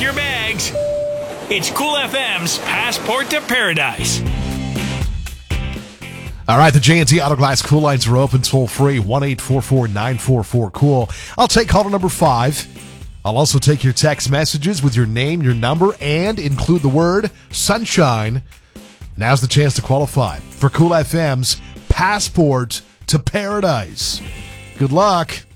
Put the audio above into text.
your bags. It's Cool FM's Passport to Paradise. All right, the J&T Auto Glass Cool lines are open toll-free, 1-844-944-COOL. I'll take caller number 5. I'll also take your text messages with your name, your number, and include the word sunshine. Now's the chance to qualify for Cool FM's Passport to Paradise. Good luck.